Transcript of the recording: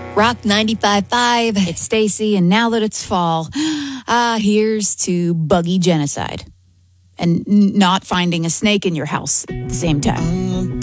Rock 95.5. It's Stacy, and now that it's fall, here's to buggy genocide. And not finding a snake in your house at the same time.